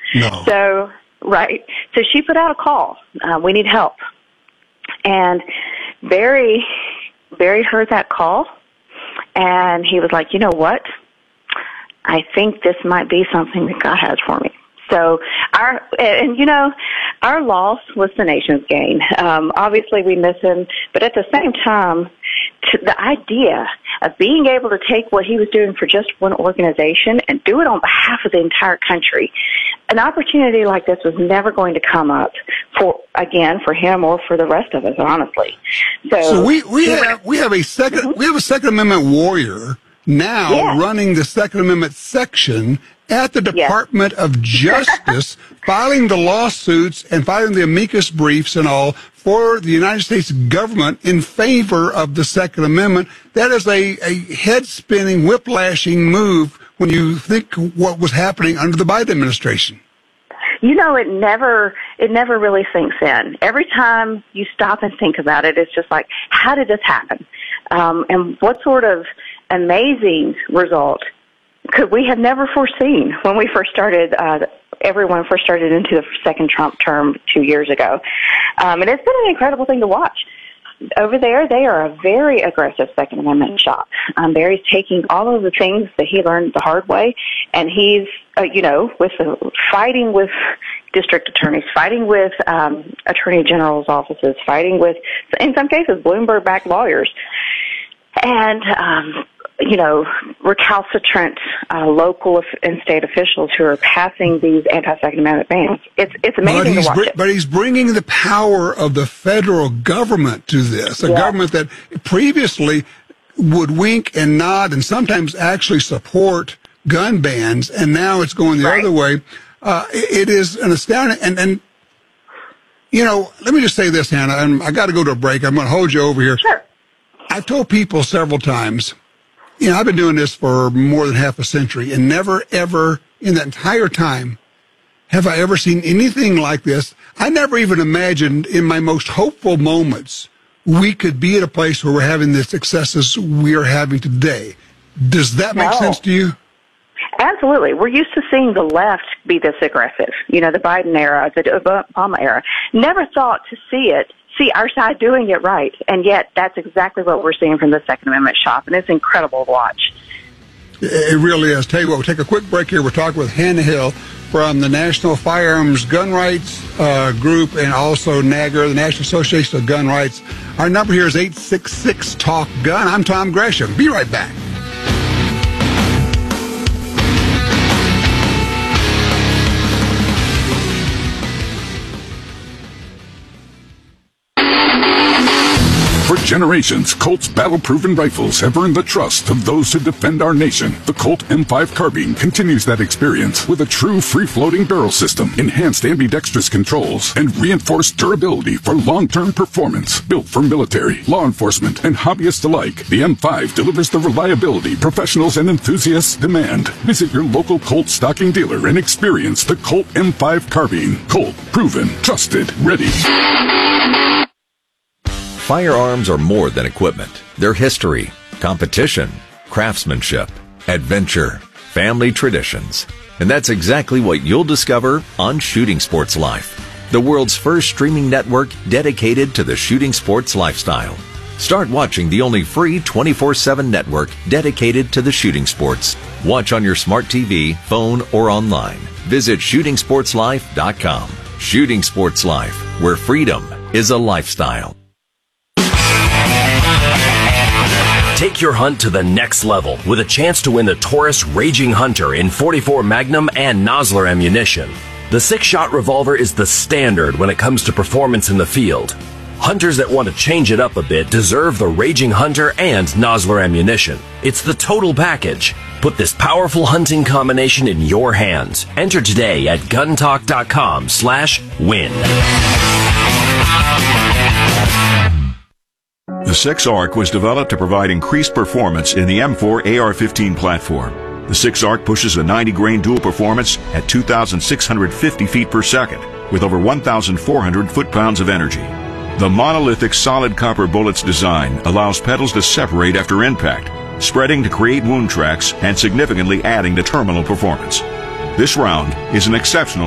No. So, right. So she put out a call. We need help. And Barry heard that call, and he was like, you know what? I think this might be something that God has for me. So our loss was the nation's gain. Obviously we miss him, but at the same time, the idea of being able to take what he was doing for just one organization and do it on behalf of the entire country, an opportunity like this was never going to come up for him or for the rest of us, honestly. So we have a Second Amendment warrior now running the Second Amendment section at the Department of Justice, filing the lawsuits and filing the amicus briefs and all for the United States government in favor of the Second Amendment. That is a head-spinning, whiplashing move when you think what was happening under the Biden administration. You know, it never really sinks in. Every time you stop and think about it, it's just like, how did this happen? And what sort of amazing result could we have never foreseen when we first started, everyone first started into the second Trump term 2 years ago. And it's been an incredible thing to watch. Over there, they are a very aggressive Second Amendment shop. Barry's taking all of the things that he learned the hard way, and he's, fighting with district attorneys, fighting with attorney general's offices, fighting with, in some cases, Bloomberg-backed lawyers. And, recalcitrant local and state officials who are passing these anti-Second Amendment bans. It's amazing to watch it. But he's bringing the power of the federal government to this, a government that previously would wink and nod and sometimes actually support gun bans, and now it's going the other way. It is an astounding, and let me just say this, Hannah, and I got to go to a break. I'm going to hold you over here. Sure. I've told people several times, I've been doing this for more than half a century, and never, ever in that entire time have I ever seen anything like this. I never even imagined in my most hopeful moments we could be at a place where we're having the successes we are having today. Does that make sense to you? Absolutely. We're used to seeing the left be this aggressive. The Biden era, the Obama era. Never thought to see our side doing it right. And yet that's exactly what we're seeing from the Second Amendment shop. And it's incredible to watch. It really is. Tell you what, we'll take a quick break here. We're talking with Hannah Hill from the National Firearms Gun Rights Group and also NAGR, the National Association of Gun Rights. Our number here is 866-TALK-GUN. I'm Tom Gresham. Be right back. For generations, Colt's battle-proven rifles have earned the trust of those who defend our nation. The Colt M5 carbine continues that experience with a true free-floating barrel system, enhanced ambidextrous controls, and reinforced durability for long-term performance. Built for military, law enforcement, and hobbyists alike, the M5 delivers the reliability professionals and enthusiasts demand. Visit your local Colt stocking dealer and experience the Colt M5 carbine. Colt, proven, trusted, ready. Firearms are more than equipment. They're history, competition, craftsmanship, adventure, family traditions. And that's exactly what you'll discover on Shooting Sports Life, the world's first streaming network dedicated to the shooting sports lifestyle. Start watching the only free 24/7 network dedicated to the shooting sports. Watch on your smart TV, phone, or online. Visit shootingsportslife.com. Shooting Sports Life, where freedom is a lifestyle. Take your hunt to the next level with a chance to win the Taurus Raging Hunter in .44 Magnum and Nosler ammunition. The 6-shot revolver is the standard when it comes to performance in the field. Hunters that want to change it up a bit deserve the Raging Hunter and Nosler ammunition. It's the total package. Put this powerful hunting combination in your hands. Enter today at guntalk.com/win. The 6-ARC was developed to provide increased performance in the M4 AR-15 platform. The 6-ARC pushes a 90-grain dual performance at 2,650 feet per second with over 1,400 foot-pounds of energy. The monolithic solid copper bullet's design allows petals to separate after impact, spreading to create wound tracks and significantly adding to terminal performance. This round is an exceptional